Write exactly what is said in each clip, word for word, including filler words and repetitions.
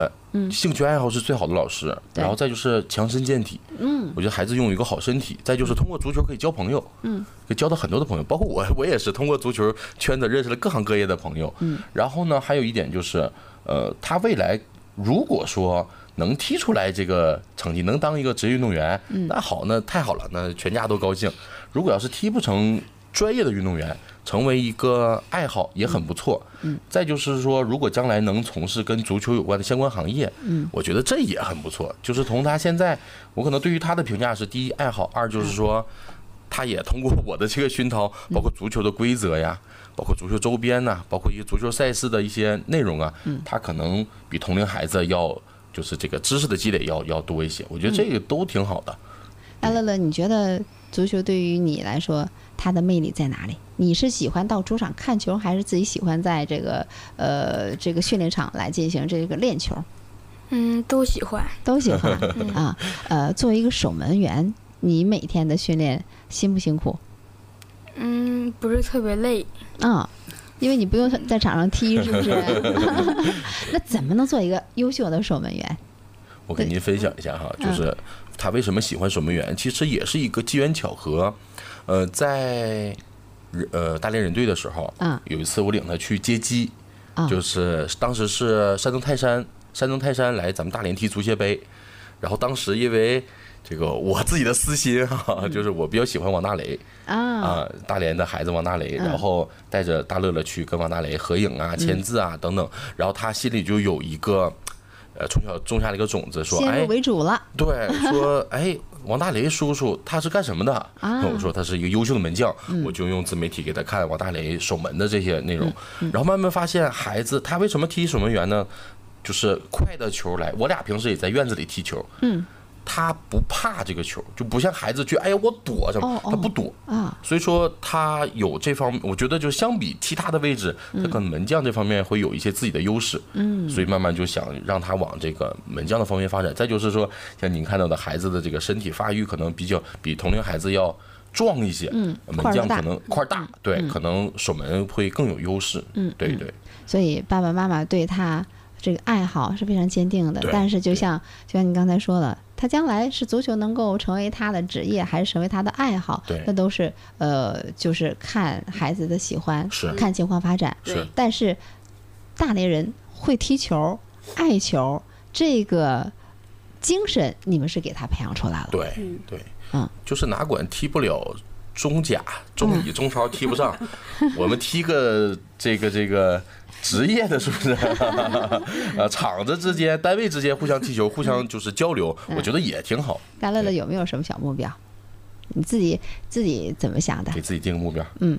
嗯，兴趣爱好是最好的老师，然后再就是强身健体。嗯，我觉得孩子拥有一个好身体，再就是通过足球可以交朋友。嗯，可以交到很多的朋友，包括我，我也是通过足球圈子认识了各行各业的朋友。嗯，然后呢，还有一点就是，呃，他未来如果说能踢出来这个成绩，能当一个职业运动员，那好，那太好了，那全家都高兴。如果要是踢不成专业的运动员，成为一个爱好也很不错。嗯，再就是说，如果将来能从事跟足球有关的相关行业，嗯，我觉得这也很不错。就是从他现在，我可能对于他的评价是：第一，爱好；二就是说，他也通过我的这个熏陶，包括足球的规则呀，包括足球周边呐，包括一些足球赛事的一些内容啊，他可能比同龄孩子要就是这个知识的积累要要多一些。我觉得这个都挺好的。 艾乐乐，你觉得足球对于你来说，它的魅力在哪里？你是喜欢到主场看球，还是自己喜欢在这个呃这个训练场来进行这个练球？ 嗯，都喜欢， 都喜欢啊。呃，作为一个守门员，你每天的训练辛不辛苦？ 嗯，不是特别累啊，因为你不用在场上踢，是不是？那怎么能做一个优秀的守门员？ 我跟您分享一下哈，就是他为什么喜欢守门员，其实也是一个机缘巧合。呃，在呃大连人队的时候，有一次我领他去接机，就是当时是山东泰山，山东泰山来咱们大连踢足协杯，然后当时因为这个我自己的私心哈，就是我比较喜欢王大雷啊，大连的孩子王大雷，然后带着大乐乐去跟王大雷合影啊、签字啊等等，然后他心里就有一个。呃，从小种下了一个种子，说先入为主了。 对，说哎，王大雷叔叔他是干什么的？啊，我说他是一个优秀的门将，嗯、我就用自媒体给他看王大雷守门的这些内容，嗯嗯、然后慢慢发现孩子他为什么踢守门员呢？就是快的球来，我俩平时也在院子里踢球，嗯。他不怕这个球，就不像孩子去，哎呀，我躲什么，他不躲啊。所以说他有这方面，我觉得就相比其他的位置，他可能门将这方面会有一些自己的优势。嗯，所以慢慢就想让他往这个门将的方面发展。再就是说，像您看到的孩子的这个身体发育可能比较比同龄孩子要壮一些，嗯，门将可能块大，对，可能守门会更有优势。嗯，对对。 所以爸爸妈妈对他这个爱好是非常坚定的，但是就像就像你刚才说的。他将来是足球能够成为他的职业，还是成为他的爱好，那都是呃，就是看孩子的喜欢，看情况发展。 是， 但是大连人会踢球、爱球，这个精神你们是给他培养出来了。 对对，嗯，就是哪管踢不了中甲、中乙、中超踢不上，嗯、我们踢个这个这个。职业的是不是？呃，厂子之间、单位之间互相踢球、互相就是交流，嗯、我觉得也挺好。 大乐乐有没有什么小目标？你自己自己怎么想的？ 给自己定个目标。 嗯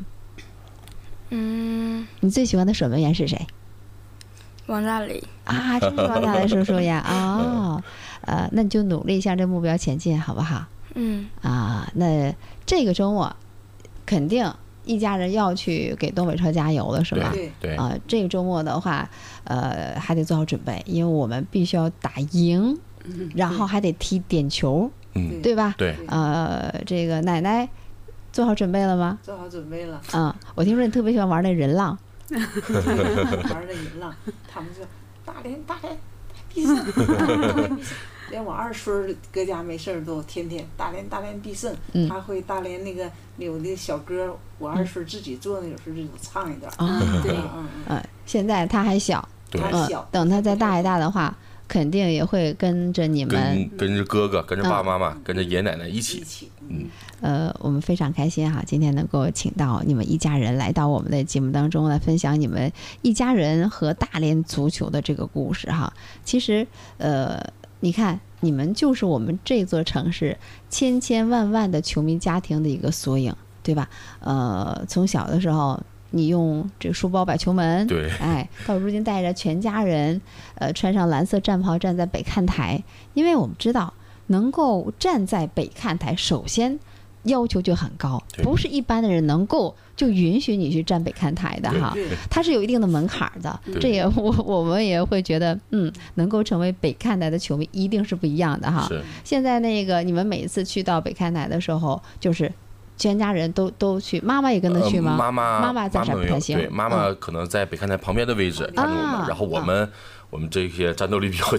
嗯，你最喜欢的守门员是谁？ 王大雷啊，真是王大雷叔叔呀！哦，呃，那你就努力向这目标前进，好不好？嗯。啊，那这个周末肯定。一家人要去给东北车加油了，是吧？ 对对啊、呃，这个周末的话，呃，还得做好准备，因为我们必须要打赢，嗯、然后还得踢点球，嗯，对吧？ 对。 呃，这个奶奶做好准备了吗？ 做好准备了。 啊、嗯，我听说你特别喜欢玩那人浪。 玩那人浪，他们说大连大连必胜，大连必胜。连我二孙搁家没事都天天大连大连必胜，嗯、他会大连那个有的小歌，我二孙自己做的，有时候就唱一段。啊、嗯，对，嗯嗯，现在他还小， 他小、 嗯，等他再大一大的话，肯定也会跟着你们， 跟跟着哥哥，跟着爸爸妈妈，嗯、跟着爷爷奶奶一起。 一起， 嗯，呃，我们非常开心哈，今天能够请到你们一家人来到我们的节目当中来分享你们一家人和大连足球的这个故事哈。其实，呃。你看，你们就是我们这座城市千千万万的球迷家庭的一个缩影，对吧？呃，从小的时候，你用这个书包摆球门， 对， 哎，到如今带着全家人，呃，穿上蓝色战袍站在北看台，因为我们知道，能够站在北看台，首先要求就很高，不是一般的人能够就允许你去站北看台的哈，它是有一定的门槛的。这也我我们也会觉得，嗯，能够成为北看台的球迷一定是不一样的哈。现在那个你们每一次去到北看台的时候，就是全家人都都去，妈妈也跟着去吗？ 呃、妈妈妈妈在这儿不太行， 对，妈妈可能在北看台旁边的位置看着我们，嗯、然后我们。嗯我们这些战斗力比较